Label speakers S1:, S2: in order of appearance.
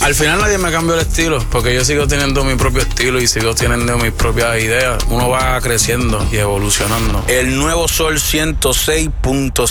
S1: Al final nadie me cambió el estilo, porque yo sigo teniendo mi propio estilo y sigo teniendo mis propias ideas. Uno va creciendo y evolucionando. El nuevo Sol 106.7.